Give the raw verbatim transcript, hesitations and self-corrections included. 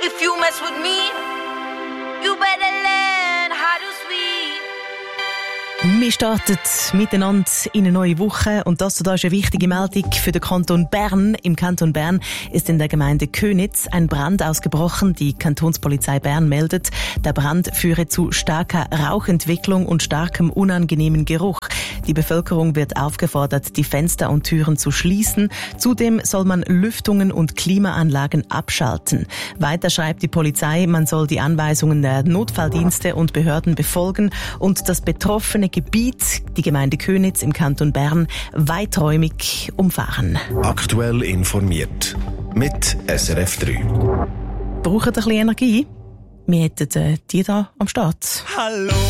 If you mess with me, you better learn how to swim. Wir starten miteinander in eine neue Woche und das da ist eine wichtige Meldung für den Kanton Bern. Im Kanton Bern ist in der Gemeinde Köniz ein Brand ausgebrochen. Die Kantonspolizei Bern meldet, der Brand führe zu starker Rauchentwicklung und starkem unangenehmen Geruch. Die Bevölkerung wird aufgefordert, die Fenster und Türen zu schließen. Zudem soll man Lüftungen und Klimaanlagen abschalten. Weiter schreibt die Polizei, man soll die Anweisungen der Notfalldienste und Behörden befolgen und das betroffene Gebiet, die Gemeinde Köniz im Kanton Bern, weiträumig umfahren. Aktuell informiert mit S R F drei. Braucht ein bisschen Energie? Wir hätten äh, die da am Start. Hallo